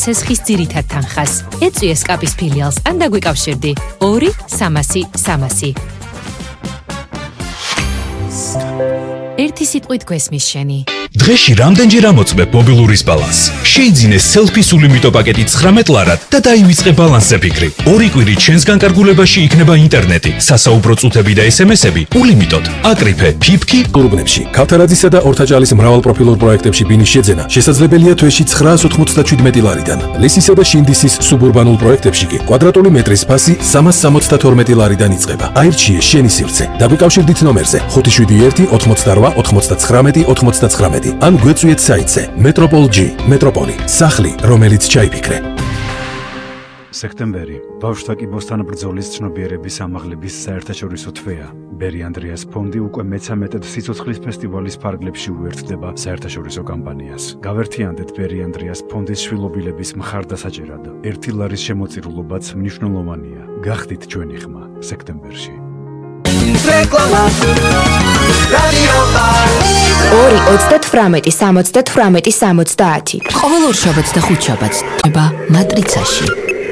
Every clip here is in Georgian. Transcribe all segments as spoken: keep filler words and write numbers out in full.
სესხის ძირითად თანხას. ეწვიე სკაპის ფილიალს ან დაგვიკავშირდი ორი სამასი სამასი. ერთი სიტყვით გვესმის შენი. დღეში რამდენჯერ ამოწმებ მობილურის ბალანსს? შეიძინე სელფის ულიმიტო პაკეტი ცხრამეტ ლარად და დაივიწყე ბალანსზე ფიქრი. ორი კვირით ჩვენს განკარგულებაში იქნება ინტერნეტი, სასაუბრო წუთები და ესემესები ულიმიტოდ. აკრიფე, ფიფკი კლუბნებში. ქავთარაძისა და ორთაჭალის მრავალპროფილურ პროექტებში ბინის შეძენა შესაძლებელია თვეში ცხრაას ოთხმოცდაშვიდმეტი ლარიდან. ლისისა და შინდისის სუბურბანულ პროექტებში კი კვადრატული მეტრის ფასი სამას სამოცდათორმეტი ლარიდან იწყება. აირჩიე შენი სივრცე. დაგვიკავშირდით ნომერზე ხუთი შვიდი ერთი ოცდაოთხმოცდარვა ოცდაცხრამეტი ოცდაცხრამეტი. ან გვეწვიეთ საიტზე Metropol G, მეტროპოლი, სახლი, რომელიც ჩაიფიქრე. სექტემბერი, ბავშვთა კიბოსთან ბრძოლის ცნობიერების ამაღლების საერთაშორისო თვეა. ბერი ანდრიას ფონდი უკვე მეცამეტედ სიცოცხლის ფესტივალის ფარგლებში უერთდება საერთაშორისო კამპანიას. გავერთიანდეთ ბერი ანდრიას ფონდის შვილობილების მხარდასაჭერად. ერთი ლარის შემოწირულობაც მნიშვნელოვანია. გახდით ჩვენი ხმა სექტემბერში. ორი ოცდათვრამეტი სამოცდათვრამეტი სამოცდაათი. ყოველ ორშაბათს და ხუთშაბათს ნება მატრიცაში.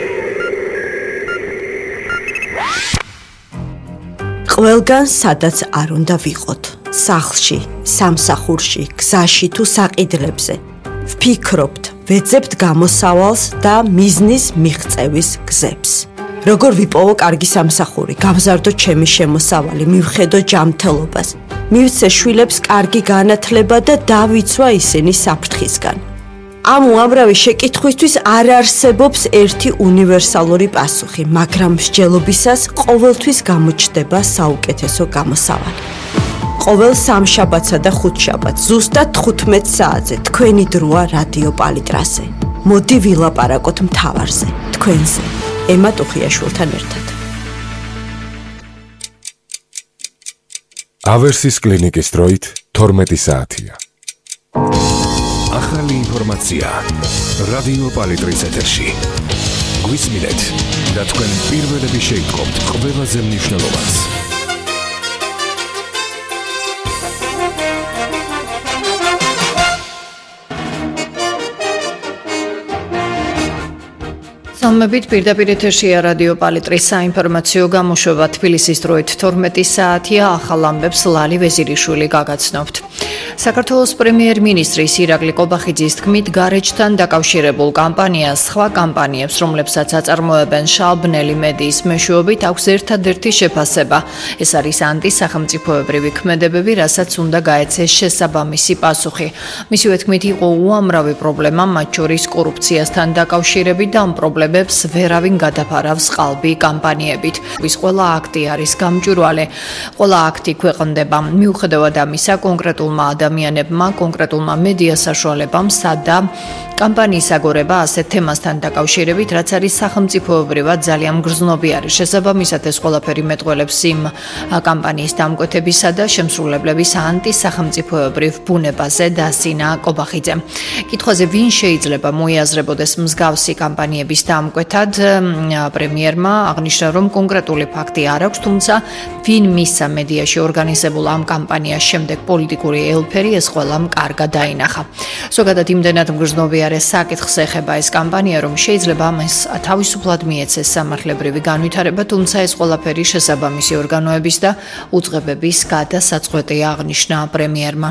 ყველგან სადაც არ უნდა ვიყოთ. სახლში, სამსახურში, გზაში თუ საყიდლებზე. ვფიქრობთ, ვეძებთ გამოსავალს და მიზნის მიღწევის გზებს. როგორ ვიპოვო კარგი სამსახური, გავზარდო ჩემი შემოსავალი, მივხედო ჯანმრთელობას. მივცე შვილებს კარგი განათლება და დავიცვა ისინი საფრთხისგან. ამ უამრავი შეკითხვისთვის არ არსებობს ერთი უნივერსალური პასუხი, მაგრამ მსჯელობისას ყოველთვის გამოჩნდება საუკეთესო გამოსავალი. ყოველ სამშაბათსა და ხუთშაბათს ზუსტად თხუთმეტ საათზე თქვენი დროა რადიო პალიტრაზე. მოდი ვილაპარაკოთ მთავარზე, თქვენზე. ემა ტუხიაშვილთან ერთად. ავერსის კლინიკის დროით თორმეტი საათია. ახალი ინფორმაცია რადიო პალიტრის ეთერში. გვისმინეთ და თქვენ პირველები შეიტყობთ ყველაზე მნიშვნელოვანს. სამებით პირდაპირ ეთერშია რადიო პალიტრის საინფორმაციო გამოშვება. თბილისის დროით თორმეტი საათია. ახალ ამბებს ლალი ვეზირიშვილი გაგაცნობთ. საქართველოს პრემიერ-მინისტრის ირაკლი კობახიძის თქმით, გარეჯთან დაკავშირებულ კამპანიას სხვა კამპანიებს, რომლებსაც აწარმოებენ შალბნელი მედიის მეშვეობით, აქვს ერთადერთი შეფასება. ეს არის ანტისახელმწიფოებრივი ქმედებები, რასაც უნდა გაეცეს შესაბამისი პასუხი. მისივე თქმით, იყო უამრავი პრობლემა, მათ შორის კორუფციასთან დაკავშირებით და ამ პრობლემებს ვერავინ გადაფარავს ყალბი კამპანიებით. ის ყველა აქტი არის გამჭვირვალე. ყველა აქტი ქვეყნდება. მიუხედავად ამისა, კონკრეტულმა ადამიანებმა, კონკრეტულმა მედია საშუალებამ სცადა კამპანიის აგორება ასეთ თემასთან დაკავშირებით, რაც არის სახელმწიფოებრივად ძალიან მგრძნობიარე. შესაბამისად, ეს ყველაფერი მეტყველებს იმ კამპანიის დამკვეთებისა და შემსრულებლების ანტისახელმწიფოებრივ ბუნებაზე, დასინა კობახიძემ. კითხვაზე, ვინ შეიძლება მოიაზრებოდეს მსგავსი კამპანიების დამკვეთად, პრემიერმა აღნიშნა, რომ კონკრეტული ფაქტი არ აქვს, თუმცა ვინ მისცა მედიაში ორგანიზებულ ამ კამპანიას შემდეგ პოლიტიკური ელფერი, ეს ყველამ კარგად დაინახა. ზოგადად იმდენად მგრძნობიარე საკითხს ეხება ეს კამპანია, რომ შეიძლება ამას თავისუფლად მიეცეს სამართლებრივი განვითარება, თუმცა ეს ყველაფერი შესაბამისი ორგანოების და უწყებების გადასაწყვეტია, აღნიშნა პრემიერმა.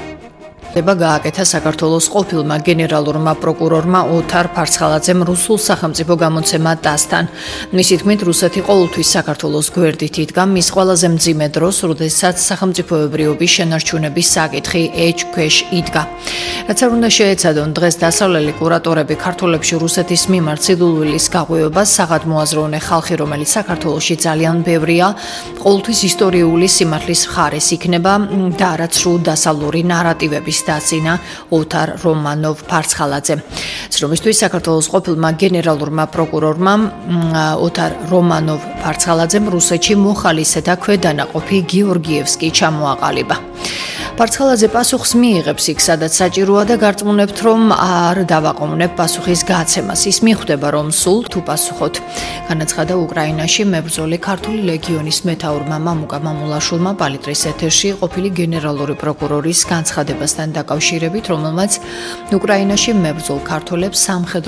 გააკეთა საქართველოს ყოფილმა გენერალურმა პროკურორმა ოთარ ფარცხალაძემ რუსულ სახელმწიფო გამოცემა ტასთან. მისი თქმით, რუსეთი ყოველთვის საქართველოს გვერდით იდგა მის ყველაზე მძიმე დროს, როდესაც სახელმწიფოებრიობის შენარჩუნების საკითხი ეჭქვეშ იდგა. რაც არ უნდა შეეცადონ, დღეს დასავლელი კურატორები ქართველებში რუსეთის მიმართ სიძულვილის გაღვივებას საღად მოაზროვნე ხალხი, რომელიც საქართველოში ძალიან ბევრია, ყოველთვის ისტორიული სიმართლის მხარეს იქნება და რაც სრულ დასავლური ნარატივების დასინა ოთარ რომანოვ ფარცხალაძე. ცნობისთვის საქართველოს ყოფილმა გენერალურმა პროკურორმა ოთარ რომანოვ ფარცხალაძემ რუსეთში მოხალისეთა ქვედანაყოფი გეორგიევსკი ჩამოაყალიბა. ფარცხალაძე პასუხს მიიღებს იქ, სადაც საჭიროა და გარწმუნებთ, რომ არ დავაყოვნებ პასუხის გაცემას. ის მიხვდება, რომ სულ თუ პასუხოთ. განაცხადა უკრაინაში მებრძოლი ქართული ლეგიონის მეთაურმა მამუკა მამულაშვილმა პალიტრის ეთერში ყოფილი გენერალური პროკურორის განცხადებასთან დაკავშირებით, რომელმაც უკრაინაში მებრძოლ ქართველებს სამხედრო